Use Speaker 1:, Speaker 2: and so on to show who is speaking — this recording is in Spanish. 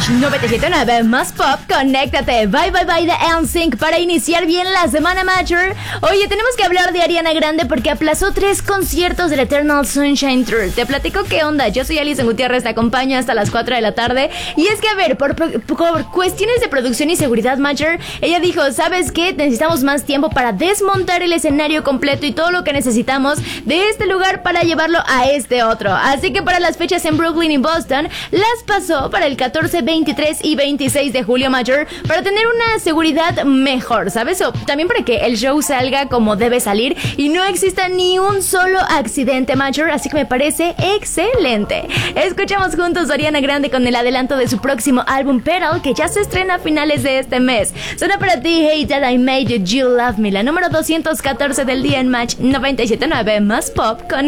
Speaker 1: 97.9 más pop, conéctate. Bye bye bye de NSYNC para iniciar bien la semana Major. Oye, tenemos que hablar de Ariana Grande porque aplazó 3 conciertos del Eternal Sunshine Tour. Te platico qué onda. Yo soy Alison Gutiérrez, te acompaño hasta las 4 de la tarde. Y es que, a ver, por cuestiones de producción y seguridad Major, ella dijo, ¿sabes qué? Necesitamos más tiempo para desmontar el escenario completo y todo lo que necesitamos de este lugar para llevarlo a este otro. Así que para las fechas en Brooklyn y Boston, las pasó para el 14, 23 y 26 de julio Major para tener una seguridad mejor, ¿sabes? O también para que el show salga como debe salir y no exista ni un solo accidente Major, así que me parece excelente. Escuchamos juntos a Ariana Grande con el adelanto de su próximo álbum Petal, que ya se estrena a finales de este mes. Suena para ti Hey That I Made You, You Love Me, la número 214 del día en Match 97.9 más pop con